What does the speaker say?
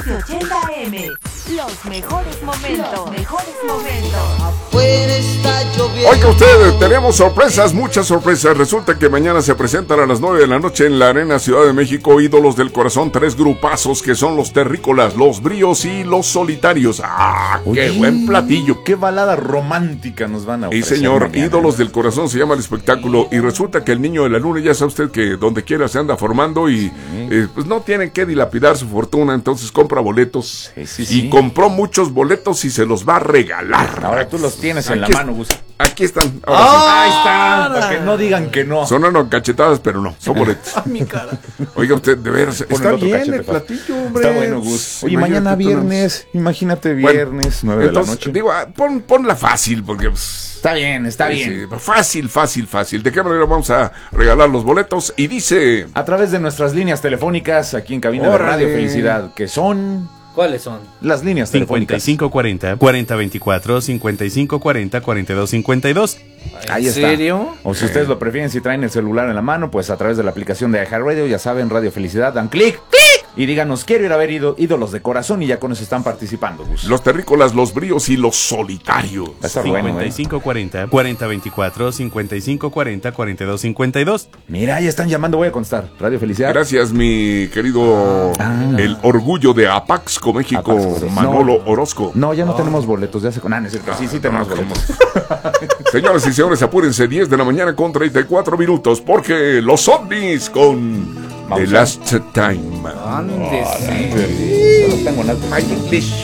80M. Los mejores momentos. Los mejores momentos. Afuera está lloviendo. Oiga usted, tenemos sorpresas, muchas sorpresas. Resulta que mañana se presentan a las 9 de la noche en la Arena Ciudad de México Ídolos del Corazón, 3 grupazos que son los Terrícolas, los Bríos y los Solitarios. ¡Ah, qué buen platillo! Qué balada romántica nos van a Y ofrecer. señor, mañana. Ídolos del Corazón se llama el espectáculo. Y resulta que el niño de la luna, ya sabe usted que donde quiera se anda formando y pues no tienen que dilapidar su fortuna. Entonces compra boletos y compró muchos boletos y se los va a regalar. Ahora tú los tienes en la Aquí mano, Gus. Aquí están. Ahora sí. Ahí está. Para que no digan que no. Sonaron cachetadas, pero no, son boletos. Mi cara. Oiga usted, de veras, Pon está el otro bien cachete, el pa. platillo, hombre. Está bueno, Gus. Oye, Imagínate mañana tú nada más. viernes. Imagínate Bueno, viernes, 9 de la entonces, noche. digo, ponla fácil, porque pues, Está bien, está bien. sí, fácil. ¿De qué manera vamos a regalar los boletos? Y dice... A través de nuestras líneas telefónicas aquí en cabina de Órale. Radio Felicidad, que son ¿Cuáles son? las líneas telefónicas. 5540 4024 5540 4252. Ahí ¿En está. serio? O si ustedes lo prefieren, si traen el celular en la mano, pues a través de la aplicación de iHeartRadio, ya saben, Radio Felicidad, dan clic y díganos, quiero ir a ver Ídolos de Corazón, y ya con eso están participando, Gus. Los Terrícolas, los Bríos y los Solitarios. Va a estar bueno, 5540 4024 5540 4252. Mira, ya están llamando, voy a contestar. Radio Felicidad. Gracias, mi querido el orgullo de Apaxco, México, Apaxco, sí. Manolo Orozco. No, ya no tenemos boletos, ya se... No, no es cierto, sí tenemos boletos. Señoras y señores, apúrense, 10 de la mañana con 34 minutos, porque los ovnis con The Last Time. Andes. Yo los tengo en alto. My English.